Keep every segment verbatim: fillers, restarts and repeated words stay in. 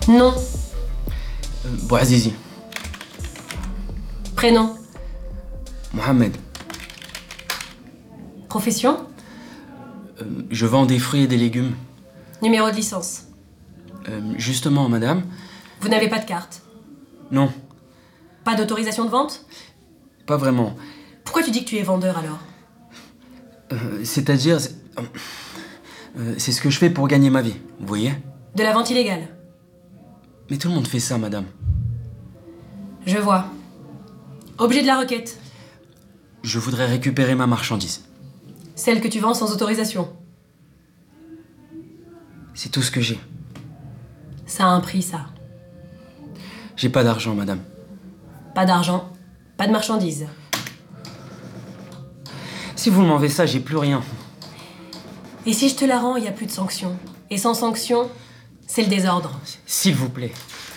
Non. Euh, Bouazizi. Prénom. Mohamed. Profession. Euh, je vends des fruits et des légumes. Numéro de licence. Euh, justement, madame. Vous n'avez pas de carte. Non, Pas d'autorisation de vente? pas vraiment. Pourquoi tu dis que tu es vendeur alors? Euh, C'est-à-dire... c'est- euh, c'est ce que je fais pour gagner ma vie, vous voyez? De la vente illégale. Mais tout le monde fait ça, madame. Je vois. Objet de la requête. Je voudrais récupérer ma marchandise. Celle que tu vends sans autorisation. C'est tout ce que j'ai. Ça a un prix, ça. J'ai pas d'argent, madame. Pas d'argent, pas de marchandises. Si vous m'enlevez ça, j'ai plus rien. Et si je te la rends, il n'y a plus de sanction. Et sans sanction, c'est le désordre. S'il vous plaît.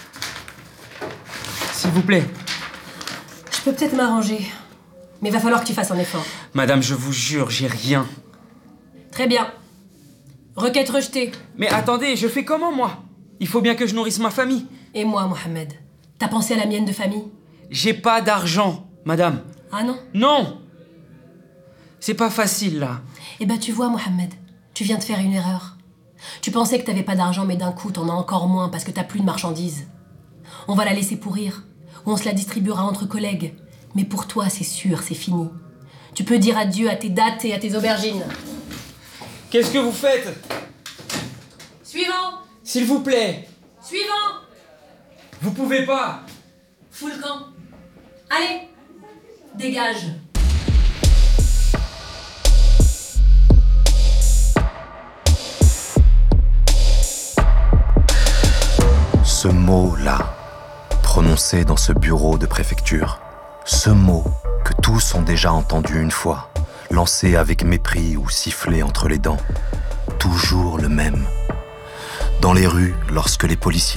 S'il vous plaît. Je peux peut-être m'arranger, mais va falloir que tu fasses un effort. Madame, je vous jure, j'ai rien. Très bien. Requête rejetée. Mais attendez, je fais comment, moi? Il faut bien que je nourrisse ma famille. Et moi, Mohamed, t'as pensé à la mienne de famille? J'ai pas d'argent, madame. Ah non? Non! C'est pas facile, là. Eh ben tu vois, Mohamed, tu viens de faire une erreur. Tu pensais que t'avais pas d'argent, mais d'un coup, t'en as encore moins parce que t'as plus de marchandises. On va la laisser pourrir, ou on se la distribuera entre collègues. Mais pour toi, c'est sûr, c'est fini. Tu peux dire adieu à tes dattes et à tes aubergines. Qu'est-ce que vous faites? Suivant! S'il vous plaît. Suivant! Vous pouvez pas. Fous le camp. Allez, dégage. Ce mot-là, prononcé dans ce bureau de préfecture, ce mot que tous ont déjà entendu une fois, lancé avec mépris ou sifflé entre les dents, toujours le même. Dans les rues, lorsque les policiers